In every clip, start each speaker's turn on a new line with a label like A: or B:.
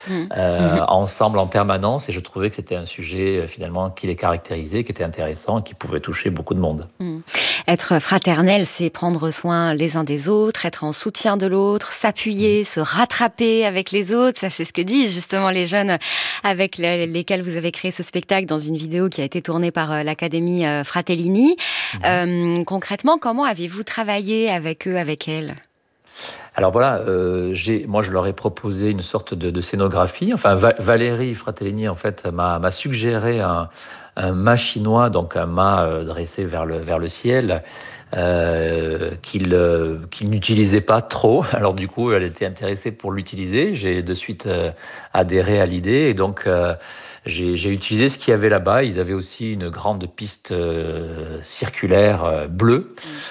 A: Mmh. Mmh.
B: ensemble en permanence. Et je trouvais que c'était un sujet finalement qui les caractérisait, qui était intéressant et qui pouvait toucher beaucoup de monde.
A: Mmh. Être fraternel, c'est prendre soin les uns des autres, être en soutien de l'autre,
B: Mhm.
A: s'appuyer, se rattraper avec les autres. Ça, c'est ce que disent justement les jeunes avec lesquels vous avez créé ce spectacle dans une vidéo qui a été tournée par l'Académie Fratellini.
B: Mhm.
A: Concrètement, comment avez-vous travaillé avec eux, avec elles?
B: Alors voilà, moi je leur ai proposé une sorte de scénographie. Enfin, Valérie Fratellini en fait m'a suggéré un mât chinois, donc un mât dressé vers le ciel, qu'il n'utilisait pas trop. Alors du coup, elle était intéressée pour l'utiliser. J'ai de suite adhéré à l'idée et donc j'ai utilisé ce qu'il y avait là-bas. Ils avaient aussi une grande piste circulaire bleue.
A: Mmh.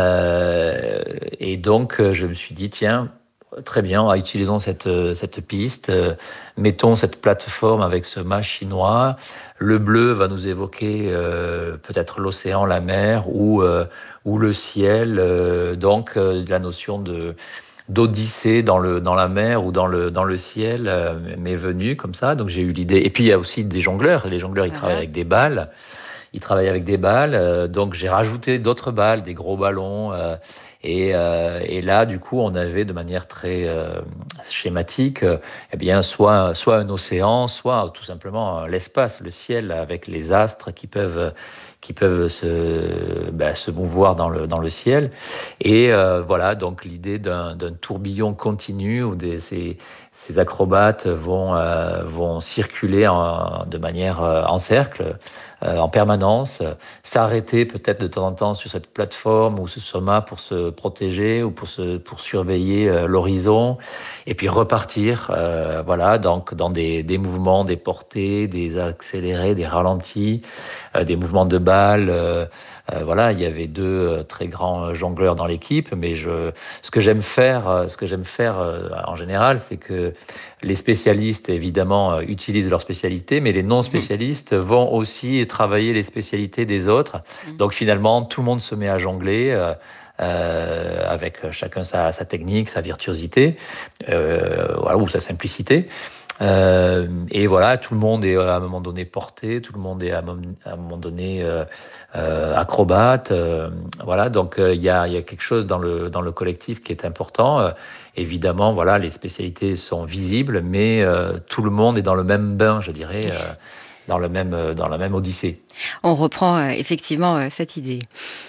B: Et donc, je me suis dit, tiens, très bien, utilisons cette piste, mettons cette plateforme avec ce mât chinois. Le bleu va nous évoquer peut-être l'océan, la mer ou le ciel. Donc, la notion d'odyssée dans la mer ou dans le ciel m'est venue comme ça. Donc, j'ai eu l'idée. Et puis, il y a aussi des jongleurs. Les jongleurs, ils travaillent
A: Voilà.
B: avec des balles. Il travaille avec des balles, donc j'ai rajouté d'autres balles, des gros ballons, et là, du coup, on avait de manière très schématique, eh bien, soit un océan, soit tout simplement l'espace, le ciel, avec les astres qui peuvent se mouvoir dans le ciel. Et voilà, donc l'idée d'un tourbillon continu où ces acrobates vont circuler de manière en cercle, en permanence, s'arrêter peut-être de temps en temps sur cette plateforme ou ce sommet pour se protéger ou pour surveiller l'horizon, et puis repartir, voilà, donc dans des mouvements, des portées, des accélérés, des ralentis, des mouvements de balle. Voilà, il y avait deux très grands jongleurs dans l'équipe, mais ce que j'aime faire en général, c'est que les spécialistes, évidemment, utilisent leur spécialité, mais les
A: Mmh.
B: non-spécialistes vont aussi travailler les spécialités des autres.
A: Mmh.
B: Donc finalement, tout le monde se met à jongler. Avec chacun sa technique, sa virtuosité, voilà, ou sa simplicité. Et voilà, tout le monde est à un moment donné porté, tout le monde est à un moment donné acrobate. Voilà, donc il y a quelque chose dans le collectif qui est important. Évidemment, voilà, les spécialités sont visibles, mais tout le monde est dans le même bain, je dirais, dans la même odyssée.
A: On reprend effectivement cette idée.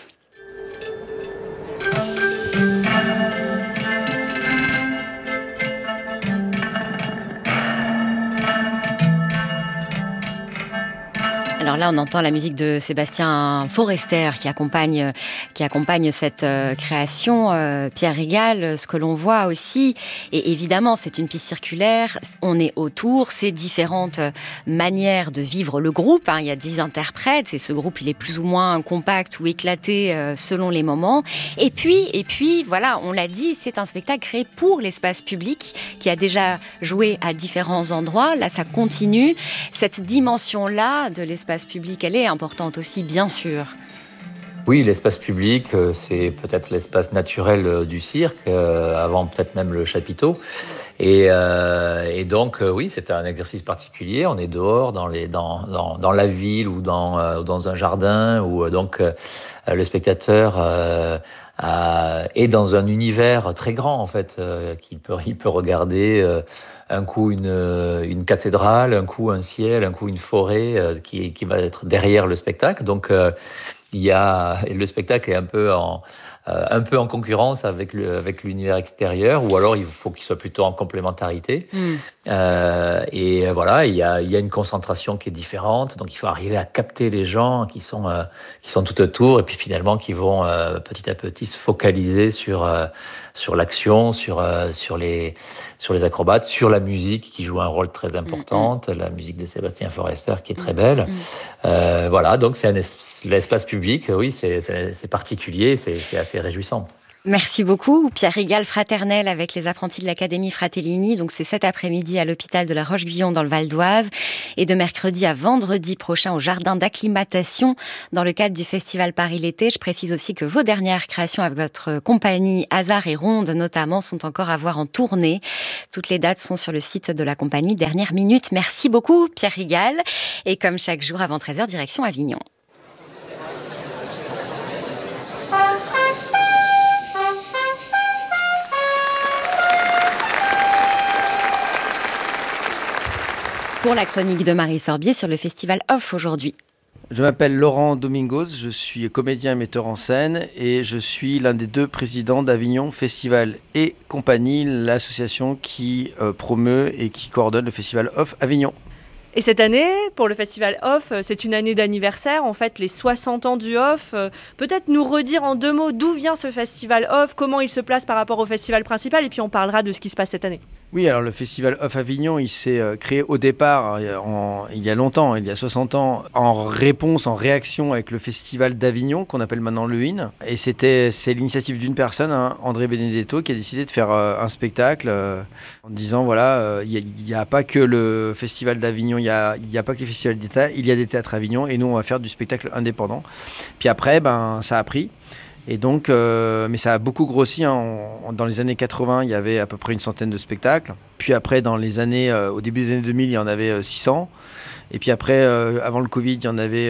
A: Alors là, on entend la musique de Sébastien Forester qui accompagne cette création. Pierre Régal, ce que l'on voit aussi, et évidemment, c'est une piste circulaire. On est autour, c'est différentes manières de vivre le groupe. Hein. Il y a 10 interprètes, et ce groupe, il est plus ou moins compact ou éclaté selon les moments. Et puis, voilà, on l'a dit, c'est un spectacle créé pour l'espace public qui a déjà joué à différents endroits. Là, ça continue. Cette dimension-là de l'espace public, elle est importante aussi, bien sûr.
B: Oui, l'espace public, c'est peut-être l'espace naturel du cirque, avant peut-être même le chapiteau. Et donc, oui, c'est un exercice particulier. On est dehors, dans la ville ou dans un jardin, où le spectateur est dans un univers très grand, en fait, il peut regarder un coup une cathédrale, un coup un ciel, un coup une forêt qui va être derrière le spectacle. Donc, le spectacle est un peu en concurrence avec l'univers extérieur, ou alors il faut qu'il soit plutôt en complémentarité.
A: Mm.
B: Et voilà, il y a une concentration qui est différente, donc il faut arriver à capter les gens qui sont tout autour, et puis finalement qui vont petit à petit se focaliser sur l'action, sur les acrobates, sur la musique qui joue un rôle très
A: Mm, mm,
B: important, la musique de Sébastien Forester qui est très
A: mm,
B: belle.
A: mm.
B: Voilà, donc l'espace public, oui, c'est particulier, c'est assez réjouissant.
A: Merci beaucoup. Pierre Rigal, fraternelle avec les apprentis de l'Académie Fratellini. Donc c'est cet après-midi à l'hôpital de la Roche-Guyon dans le Val d'Oise et de mercredi à vendredi prochain au jardin d'acclimatation dans le cadre du festival Paris l'été. Je précise aussi que vos dernières créations avec votre compagnie Hasard et Ronde notamment sont encore à voir en tournée. Toutes les dates sont sur le site de la compagnie Dernière Minute. Merci beaucoup Pierre Rigal. Et comme chaque jour avant 13h, direction Avignon. Pour la chronique de Marie Sorbier sur le festival Off aujourd'hui.
C: Je m'appelle Laurent Domingos, je suis comédien et metteur en scène et je suis l'un des 2 présidents d'Avignon Festival et Compagnie, l'association qui promeut et qui coordonne le festival Off Avignon.
D: Et cette année, pour le Festival Off, c'est une année d'anniversaire, en fait, les 60 ans du Off. Peut-être nous redire en 2 mots d'où vient ce Festival Off, comment il se place par rapport au festival principal, et puis on parlera de ce qui se passe cette année.
C: Oui, alors le Festival Off Avignon, il s'est créé au départ, il y a longtemps, il y a 60 ans, en réaction avec le Festival d'Avignon, qu'on appelle maintenant le IN. Et c'est l'initiative d'une personne, André Benedetto, qui a décidé de faire un spectacle en disant, voilà, il n'y a pas que le Festival d'Avignon, il n'y a pas que les festivals d'État, il y a des théâtres à Avignon, et nous, on va faire du spectacle indépendant. Puis après, ça a pris. Et donc, mais ça a beaucoup grossi. Dans les années 80, il y avait à peu près une centaine de spectacles. Puis après, au début des années 2000, il y en avait 600. Et puis après, avant le Covid, il y en avait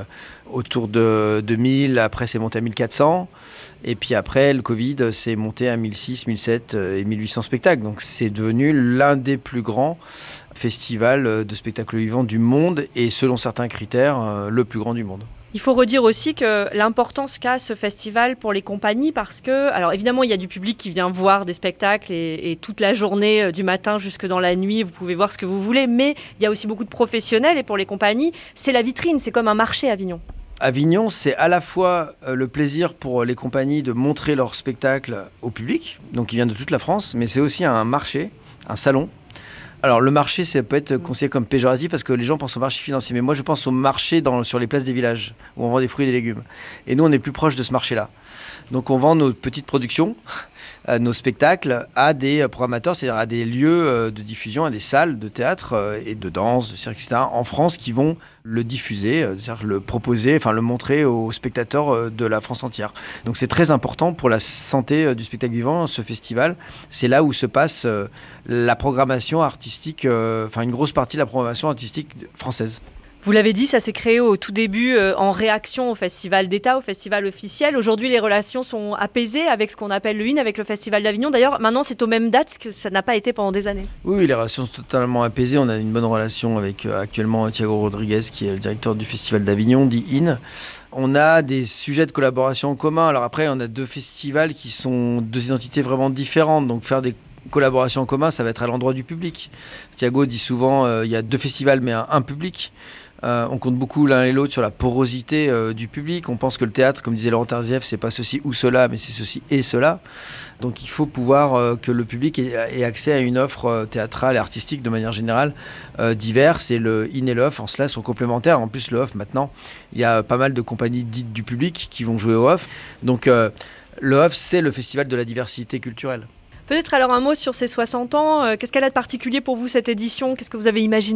C: autour de 2000. Après, c'est monté à 1400. Et puis après, le Covid, c'est monté à 1600, 1700 et 1800 spectacles. Donc c'est devenu l'un des plus grands festivals de spectacles vivants du monde. Et selon certains critères, le plus grand du monde.
D: Il faut redire aussi que l'importance qu'a ce festival pour les compagnies, parce que, alors évidemment, il y a du public qui vient voir des spectacles et toute la journée, du matin jusque dans la nuit, vous pouvez voir ce que vous voulez, mais il y a aussi beaucoup de professionnels et pour les compagnies, c'est la vitrine, c'est comme un marché à Avignon.
C: Avignon, c'est à la fois le plaisir pour les compagnies de montrer leur spectacle au public, donc qui vient de toute la France, mais c'est aussi un marché, un salon. Alors le marché, ça peut être considéré comme péjoratif parce que les gens pensent au marché financier. Mais moi, je pense au marché sur les places des villages où on vend des fruits et des légumes. Et nous, on est plus proche de ce marché-là. Donc on vend nos petites productions, nos spectacles à des programmateurs, c'est-à-dire à des lieux de diffusion, à des salles de théâtre et de danse, de cirque, etc. en France qui vont le diffuser, c'est-à-dire le proposer, enfin le montrer aux spectateurs de la France entière. Donc c'est très important pour la santé du spectacle vivant, ce festival. C'est là où se passe la programmation artistique, une grosse partie de la programmation artistique française.
D: Vous l'avez dit, ça s'est créé au tout début en réaction au festival d'État, au festival officiel. Aujourd'hui, les relations sont apaisées avec ce qu'on appelle le IN, avec le festival d'Avignon. D'ailleurs, maintenant, c'est aux mêmes dates que ça n'a pas été pendant des années.
C: Oui, les relations sont totalement apaisées. On a une bonne relation avec actuellement Thiago Rodriguez, qui est le directeur du festival d'Avignon, dit IN. On a des sujets de collaboration en commun. Alors après, on a 2 festivals qui sont 2 identités vraiment différentes. Donc faire des collaborations en commun, ça va être à l'endroit du public. Thiago dit souvent, il y a 2 festivals, mais un public. On compte beaucoup l'un et l'autre sur la porosité du public. On pense que le théâtre, comme disait Laurent Terzieff, c'est pas ceci ou cela, mais c'est ceci et cela. Donc il faut pouvoir que le public ait accès à une offre théâtrale et artistique de manière générale diverse. Et le IN et le OFF, en cela, sont complémentaires. En plus, le OFF, maintenant, il y a pas mal de compagnies dites du public qui vont jouer au OFF. Donc le OFF, c'est le festival de la diversité culturelle.
D: Peut-être alors un mot sur ces 60 ans. Qu'est-ce qu'elle a de particulier pour vous, cette édition ? Qu'est-ce que vous avez imaginé ?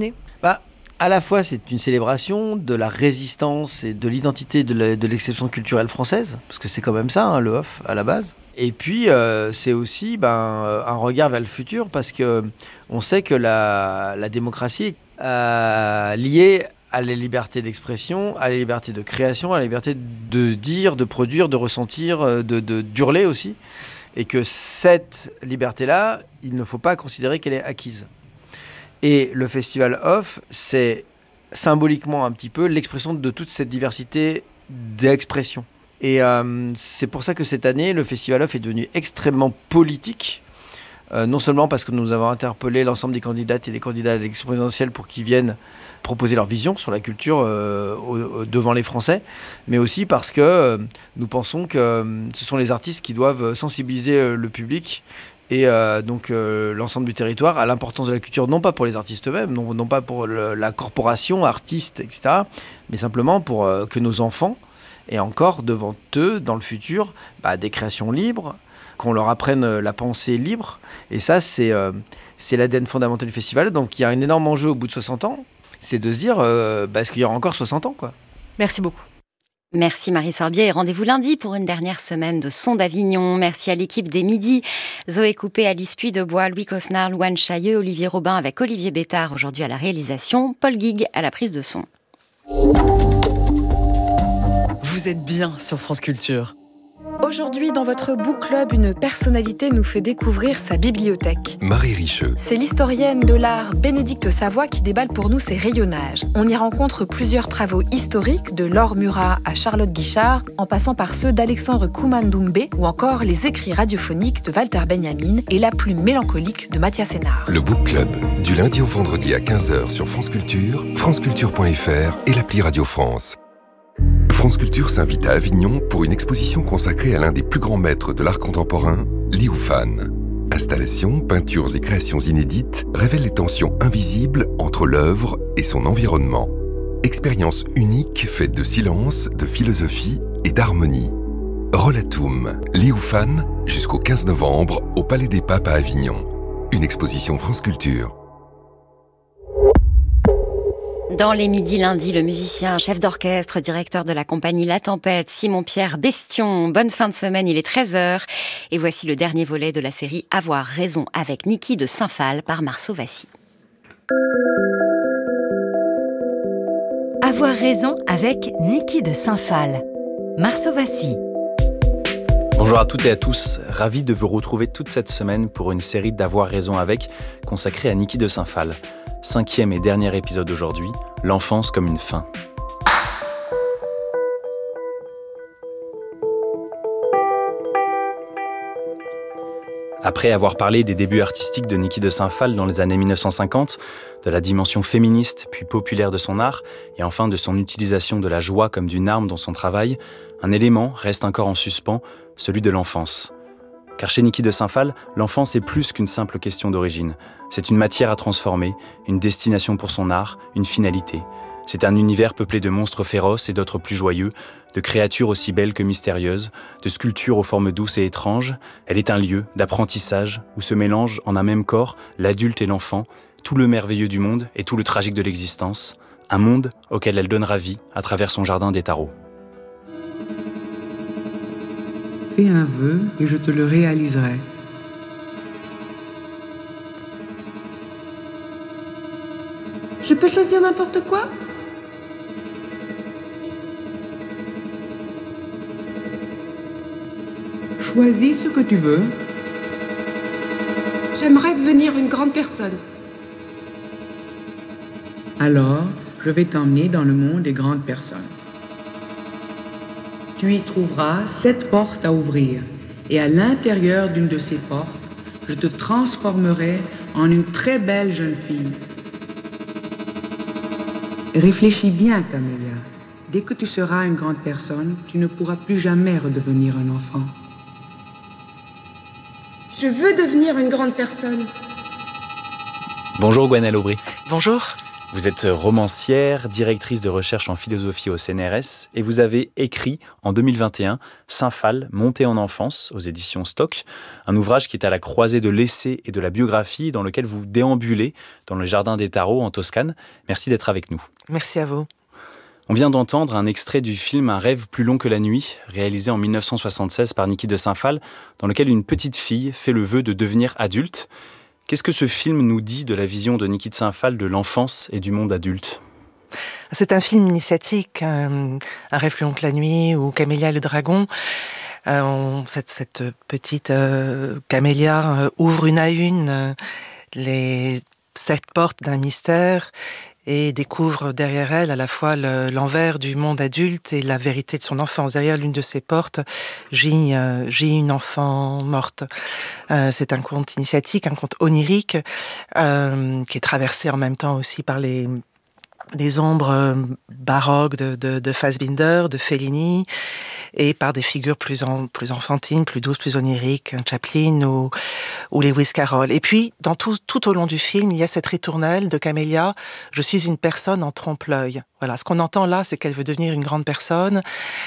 C: À la fois, c'est une célébration de la résistance et de l'identité de l'exception culturelle française, parce que c'est quand même ça, le OFF, à la base. Et puis, c'est aussi un regard vers le futur, parce qu'on sait que la démocratie est liée à la liberté d'expression, à la liberté de création, à la liberté de dire, de produire, de ressentir, d'hurler aussi. Et que cette liberté-là, il ne faut pas considérer qu'elle est acquise. Et le Festival Off, c'est symboliquement un petit peu l'expression de toute cette diversité d'expression. Et c'est pour ça que cette année, le Festival Off est devenu extrêmement politique. Non seulement parce que nous avons interpellé l'ensemble des candidates et des candidats à l'élection présidentielle pour qu'ils viennent proposer leur vision sur la culture devant les Français, mais aussi parce que nous pensons que ce sont les artistes qui doivent sensibiliser le public et donc l'ensemble du territoire à l'importance de la culture, non pas pour les artistes eux-mêmes, non pas pour la corporation, artistes, etc., mais simplement pour que nos enfants et encore devant eux, dans le futur, des créations libres, qu'on leur apprenne la pensée libre. Et ça, c'est l'ADN fondamental du festival. Donc il y a un énorme enjeu au bout de 60 ans, c'est de se dire, est-ce qu'il y aura encore 60 ans, quoi.
D: Merci beaucoup.
A: Merci Marie Sorbier et rendez-vous lundi pour une dernière semaine de Son d'Avignon. Merci à l'équipe des Midis, Zoé Coupé, Alice Puy-de-Bois, Louis Cosnard, Louane Chailleux, Olivier Robin avec Olivier Bétard aujourd'hui à la réalisation, Paul Guigues à la prise de son.
E: Vous êtes bien sur France Culture.
F: Aujourd'hui, dans votre Book Club, une personnalité nous fait découvrir sa bibliothèque.
G: Marie Richeux.
F: C'est l'historienne de l'art Bénédicte Savoie qui déballe pour nous ses rayonnages. On y rencontre plusieurs travaux historiques, de Laure Murat à Charlotte Guichard, en passant par ceux d'Alexandre Koumandoumbé ou encore les écrits radiophoniques de Walter Benjamin et la plume mélancolique de Mathias Sénard.
G: Le Book Club, du lundi au vendredi à 15h sur France Culture, franceculture.fr et l'appli Radio France. France Culture s'invite à Avignon pour une exposition consacrée à l'un des plus grands maîtres de l'art contemporain, Liu Fan. Installations, peintures et créations inédites révèlent les tensions invisibles entre l'œuvre et son environnement. Expérience unique faite de silence, de philosophie et d'harmonie. Rollatum, Liu Fan, jusqu'au 15 novembre au Palais des Papes à Avignon. Une exposition France Culture.
A: Dans les midis lundi, le musicien, chef d'orchestre, directeur de la compagnie La Tempête, Simon-Pierre Bestion. Bonne fin de semaine, il est 13h. Et voici le dernier volet de la série Avoir raison avec Niki de Saint-Phal par Marceau Vassy.
H: Avoir raison avec Niki de Saint-Phal. Marceau Vassy.
I: Bonjour à toutes et à tous, ravi de vous retrouver toute cette semaine pour une série d'Avoir raison avec consacrée à Niki de Saint-Phal. 5e et dernier épisode aujourd'hui, l'enfance comme une fin. Après avoir parlé des débuts artistiques de Niki de Saint-Phal dans les années 1950, de la dimension féministe puis populaire de son art, et enfin de son utilisation de la joie comme d'une arme dans son travail, un élément reste encore en suspens, celui de l'enfance. Car chez Niki de Saint-Phal, l'enfance est plus qu'une simple question d'origine. C'est une matière à transformer, une destination pour son art, une finalité. C'est un univers peuplé de monstres féroces et d'autres plus joyeux, de créatures aussi belles que mystérieuses, de sculptures aux formes douces et étranges. Elle est un lieu d'apprentissage où se mélangent en un même corps l'adulte et l'enfant, tout le merveilleux du monde et tout le tragique de l'existence. Un monde auquel elle donnera vie à travers son jardin des tarots.
J: Fais un vœu et je te le réaliserai.
K: Je peux choisir n'importe quoi ?
J: Choisis ce que tu veux.
K: J'aimerais devenir une grande personne.
J: Alors, je vais t'emmener dans le monde des grandes personnes. Tu y trouveras 7 portes à ouvrir. Et à l'intérieur d'une de ces portes, je te transformerai en une très belle jeune fille. Réfléchis bien, Camélia. Dès que tu seras une grande personne, tu ne pourras plus jamais redevenir un enfant.
K: Je veux devenir une grande personne.
I: Bonjour Gwenaëlle Aubry.
E: Bonjour.
I: Vous êtes romancière, directrice de recherche en philosophie au CNRS et vous avez écrit en 2021 Saint-Phal, montée en enfance aux éditions Stock, un ouvrage qui est à la croisée de l'essai et de la biographie dans lequel vous déambulez dans le jardin des tarots en Toscane. Merci d'être avec nous.
E: Merci à vous.
I: On vient d'entendre un extrait du film Un rêve plus long que la nuit, réalisé en 1976 par Niki de Saint-Phal, dans lequel une petite fille fait le vœu de devenir adulte. Qu'est-ce que ce film nous dit de la vision de Niki de Saint-Phal de l'enfance et du monde adulte ?
E: C'est un film initiatique, Un rêve plus long que la nuit ou Camélia et le dragon. Cette petite Camélia ouvre une à une les 7 portes d'un mystère et découvre derrière elle à la fois l'envers du monde adulte et la vérité de son enfance. Derrière l'une de ces portes gît une enfant morte. C'est un conte initiatique, un conte onirique, qui est traversé en même temps aussi par les les ombres baroques de Fassbinder, de Fellini, et par des figures plus enfantines, plus douces, plus oniriques, Chaplin ou Lewis Carroll. Et puis, tout au long du film, il y a cette ritournelle de Camélia, « Je suis une personne en trompe-l'œil ». Voilà, ce qu'on entend là, c'est qu'elle veut devenir une grande personne.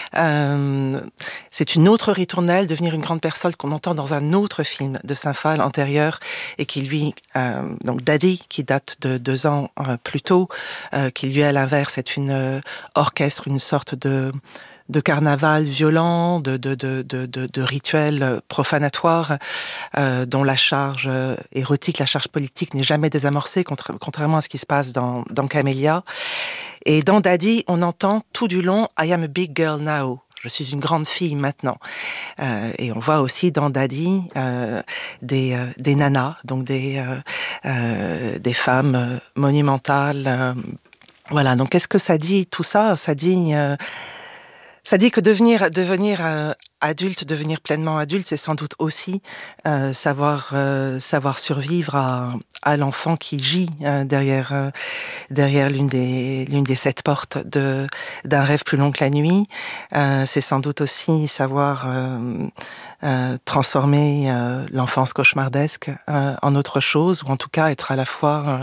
E: C'est une autre ritournelle, devenir une grande personne, qu'on entend dans un autre film de Saint-Phal antérieur, et qui lui, donc Daddy, qui date de 2 ans plus tôt, qui lui, à l'inverse, est une orchestre, une sorte de carnaval violent, de rituels profanatoires, dont la charge érotique, la charge politique n'est jamais désamorcée, contrairement à ce qui se passe dans Camélia. Et dans Daddy, on entend tout du long « I am a big girl now ». Je suis une grande fille maintenant. Et on voit aussi dans Daddy des nanas, donc des femmes monumentales. Voilà, donc qu'est-ce que ça dit tout ça ? Ça dit que devenir adulte, devenir pleinement adulte, c'est sans doute aussi savoir survivre à l'enfant qui gît derrière l'une des 7 portes d'un rêve plus long que la nuit. C'est sans doute aussi savoir transformer l'enfance cauchemardesque en autre chose, ou en tout cas être à la fois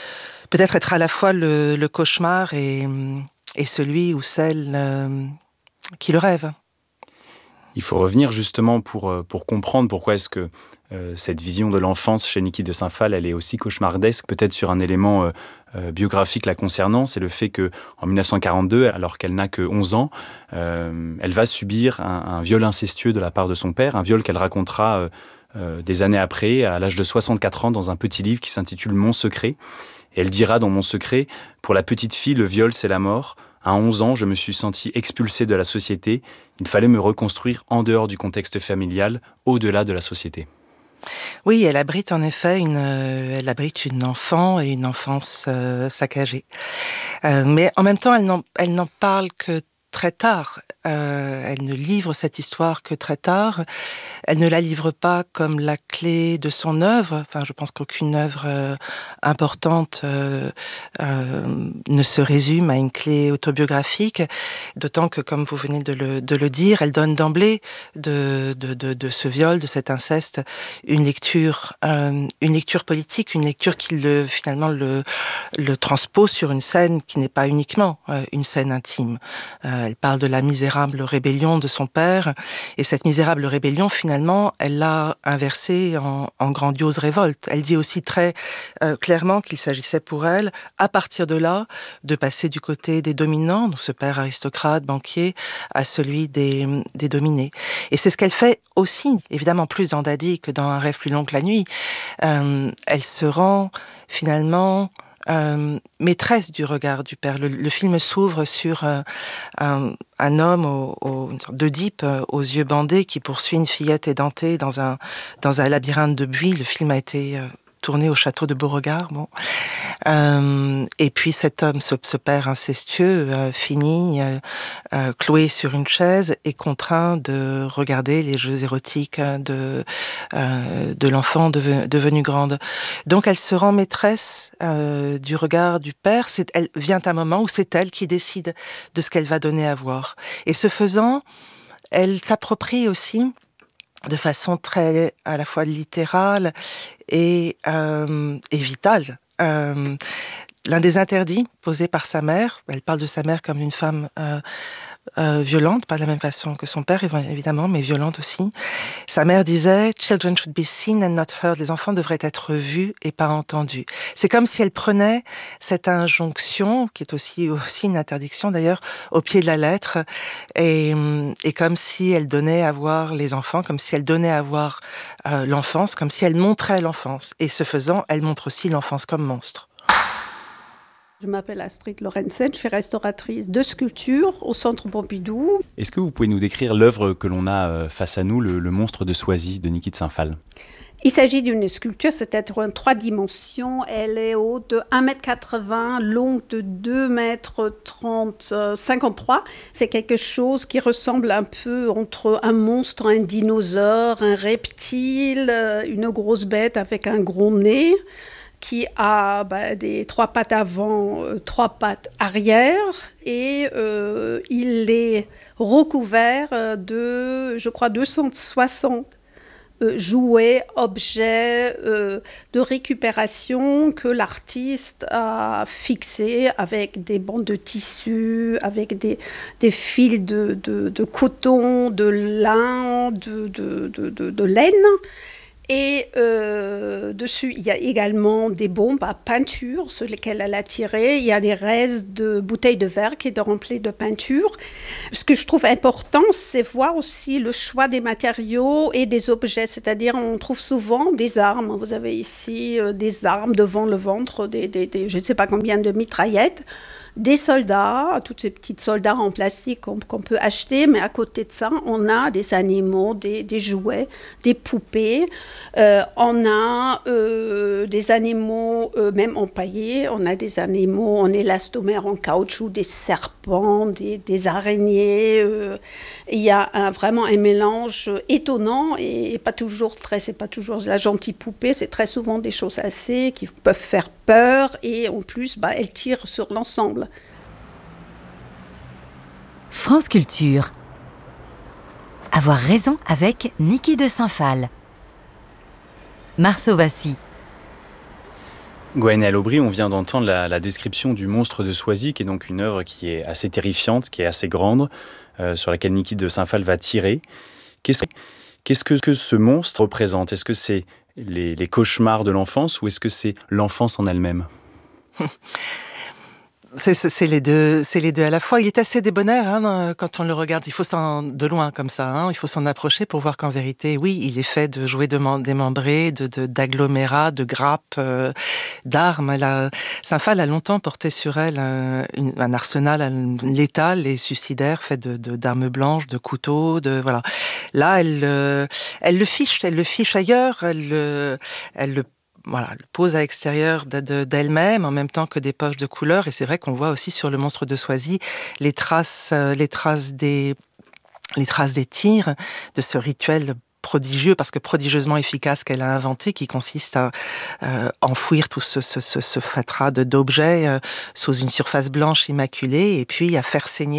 E: le cauchemar et celui ou celle qui le rêve.
I: Il faut revenir justement pour comprendre pourquoi est-ce que cette vision de l'enfance chez Niki de Saint-Phal, elle est aussi cauchemardesque, peut-être sur un élément biographique la concernant, c'est le fait qu'en 1942, alors qu'elle n'a que 11 ans, elle va subir un viol incestueux de la part de son père, un viol qu'elle racontera des années après, à l'âge de 64 ans, dans un petit livre qui s'intitule « Mon secret ». Et elle dira dans « Mon secret », pour la petite fille, le viol, c'est la mort. À 11 ans, je me suis sentie expulsée de la société. Il fallait me reconstruire en dehors du contexte familial, au-delà de la société.
E: Oui, elle abrite en effet une enfant et une enfance saccagée. Mais en même temps, elle n'en parle que très tard. Elle ne livre cette histoire que très tard. Elle ne la livre pas comme la clé de son œuvre. Enfin, je pense qu'aucune œuvre importante ne se résume à une clé autobiographique. D'autant que, comme vous venez de le dire, elle donne d'emblée de ce viol, de cet inceste, une lecture politique, une lecture qui finalement le transpose sur une scène qui n'est pas uniquement une scène intime. Elle parle de la misérable rébellion de son père, et cette misérable rébellion, finalement, elle l'a inversée en grandiose révolte. Elle dit aussi très clairement qu'il s'agissait pour elle, à partir de là, de passer du côté des dominants, donc ce père aristocrate, banquier, à celui des dominés. Et c'est ce qu'elle fait aussi, évidemment plus dans Daddy que dans Un rêve plus long que la nuit. Elle se rend finalement maîtresse du regard du père. Le film s'ouvre sur un homme une sorte d'Oedipe aux yeux bandés qui poursuit une fillette édentée dans un labyrinthe de buis. Le film a été tourné au château de Beauregard. Bon. Et puis cet homme, ce père incestueux, finit cloué sur une chaise et contraint de regarder les jeux érotiques de l'enfant devenue grande. Donc elle se rend maîtresse du regard du père. Elle vient un moment où c'est elle qui décide de ce qu'elle va donner à voir. Et ce faisant, elle s'approprie aussi de façon très à la fois littérale et vitale. L'un des interdits posés par sa mère, elle parle de sa mère comme une femme violente, pas de la même façon que son père évidemment, mais violente aussi. Sa mère disait « Children should be seen and not heard ». Les enfants devraient être vus et pas entendus. C'est comme si elle prenait cette injonction, qui est aussi une interdiction d'ailleurs, au pied de la lettre, et comme si elle donnait à voir les enfants, comme si elle donnait à voir l'enfance, comme si elle montrait l'enfance. Et ce faisant, elle montre aussi l'enfance comme monstre.
L: Je m'appelle Astrid Lorentzen, je suis restauratrice de sculpture au Centre Pompidou.
I: Est-ce que vous pouvez nous décrire l'œuvre que l'on a face à nous, le monstre de Soisy de Niki de Saint-Phal ?
L: Il s'agit d'une sculpture, c'est-à-dire en 3 dimensions. Elle est haute de 1,80 m, longue de 2,53 m. C'est quelque chose qui ressemble un peu entre un monstre, un dinosaure, un reptile, une grosse bête avec un gros nez. qui a des 3 pattes avant, 3 pattes arrière, et il est recouvert de, je crois, 260 jouets, objets de récupération que l'artiste a fixés avec des bandes de tissu, avec des fils de coton, de lin, de laine. Et dessus, il y a également des bombes à peinture sur lesquelles elle a tiré. Il y a des restes de bouteilles de verre qui étaient remplies de peinture. Ce que je trouve important, c'est voir aussi le choix des matériaux et des objets. C'est-à-dire, on trouve souvent des armes. Vous avez ici des armes devant le ventre, je ne sais pas combien de mitraillettes. Des soldats, tous ces petits soldats en plastique qu'on peut acheter, mais à côté de ça, on a des animaux, des jouets, des poupées. On a des animaux même empaillés, on a des animaux en élastomère, en caoutchouc, des serpents, des araignées. Il y a vraiment un mélange étonnant et c'est pas toujours la gentille poupée, c'est très souvent des choses assez qui peuvent faire peur et en plus, elles tirent sur l'ensemble.
H: France Culture. Avoir raison avec Niki de Saint-Phal. Marceau Vassy.
I: Gwenaëlle Aubry, on vient d'entendre la description du monstre de Soisy, qui est donc une œuvre qui est assez terrifiante, qui est assez grande, sur laquelle Niki de Saint-Phal va tirer. Qu'est-ce que ce monstre représente ? Est-ce que c'est les cauchemars de l'enfance ou est-ce que c'est l'enfance en elle-même ?
E: C'est les deux à la fois. Il est assez débonnaire quand on le regarde. Il faut de loin comme ça, il faut s'en approcher pour voir qu'en vérité, oui, il est fait de jouets démembrés, d'agglomérats, de grappes, d'armes. Saint-Phal a longtemps porté sur elle un arsenal létal et suicidaire fait d'armes blanches, de couteaux, voilà. Là, elle le fiche ailleurs. Elle le pose à l'extérieur d'elle-même en même temps que des poches de couleurs. Et c'est vrai qu'on voit aussi sur le monstre de Soisy les traces des tirs de ce rituel prodigieux, parce que prodigieusement efficace qu'elle a inventé, qui consiste à enfouir tout ce fatras d'objets sous une surface blanche immaculée, et puis à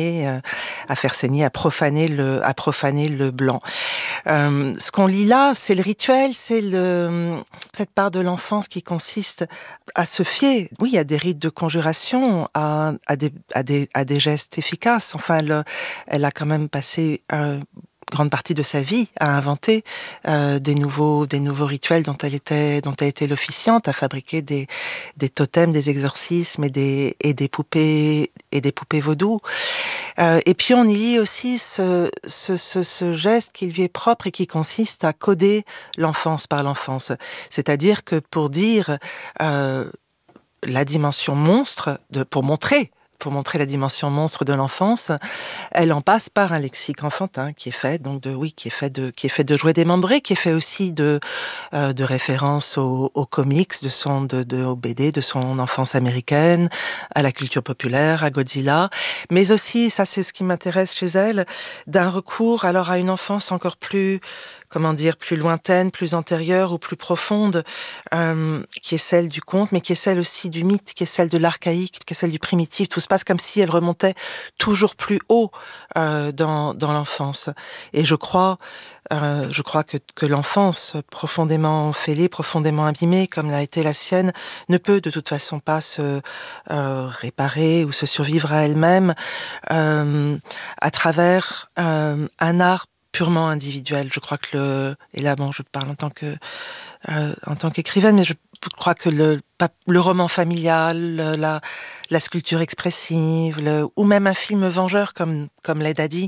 E: profaner le blanc. Ce qu'on lit là, c'est le rituel, c'est cette part de l'enfance qui consiste à se fier, oui, à des rites de conjuration, à des gestes efficaces. Enfin, elle a quand même passé grande partie de sa vie à inventer des nouveaux rituels dont elle était l'officiante, à fabriquer des totems, des exorcismes et des poupées vaudou. Et puis on y lit aussi ce geste qui lui est propre et qui consiste à coder l'enfance par l'enfance. C'est-à-dire que pour dire la dimension monstre, pour montrer la dimension monstre de l'enfance, elle en passe par un lexique enfantin qui est fait de jouets démembrés, qui est fait aussi de références aux comics aux BD de son enfance américaine, à la culture populaire, à Godzilla, mais aussi, ça c'est ce qui m'intéresse chez elle, d'un recours alors à une enfance encore plus lointaine, plus antérieure ou plus profonde, qui est celle du conte, mais qui est celle aussi du mythe, qui est celle de l'archaïque, qui est celle du primitif. Tout se passe comme si elle remontait toujours plus haut dans l'enfance. Et je crois que l'enfance, profondément fêlée, profondément abîmée, comme l'a été la sienne, ne peut de toute façon pas se réparer ou se survivre à elle-même à travers un art purement individuel. Je crois que et là, je parle en tant qu'écrivaine, mais je crois que le roman familial, la sculpture expressive, ou même un film vengeur comme Led Daddy,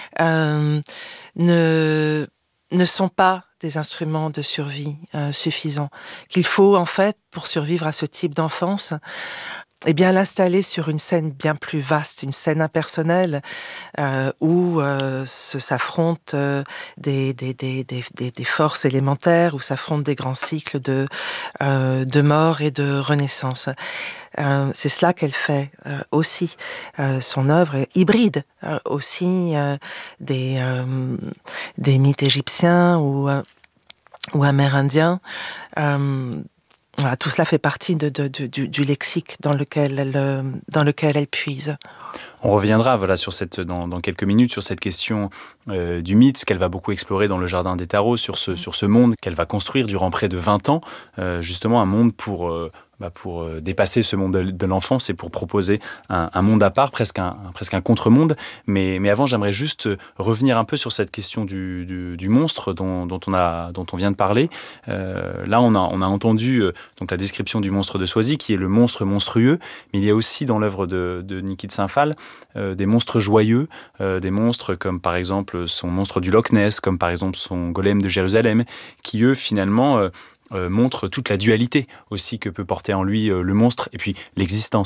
E: ne sont pas des instruments de survie suffisants. Qu'il faut, en fait, pour survivre à ce type d'enfance, l'installer sur une scène bien plus vaste, une scène impersonnelle, où s'affrontent des forces élémentaires, où s'affrontent des grands cycles de mort et de renaissance. C'est cela qu'elle fait aussi. Son œuvre est hybride aussi des mythes égyptiens ou amérindiens. Voilà, tout cela fait partie du lexique dans lequel elle puise.
I: On reviendra dans quelques minutes sur cette question du mythe, qu'elle va beaucoup explorer dans le Jardin des Tarots, sur ce monde qu'elle va construire durant près de 20 ans, justement un monde pour dépasser ce monde de l'enfance et pour proposer un monde à part, presque un contre-monde. Mais avant, j'aimerais juste revenir un peu sur cette question du monstre dont on vient de parler. Là, on a entendu donc la description du monstre de Soisy, qui est le monstre monstrueux, mais il y a aussi dans l'œuvre de Niki de Saint-Phal des monstres joyeux, des monstres comme par exemple son monstre du Loch Ness, comme par exemple son golem de Jérusalem, qui eux finalement montre toute la dualité aussi que peut porter en lui le monstre et puis l'existence.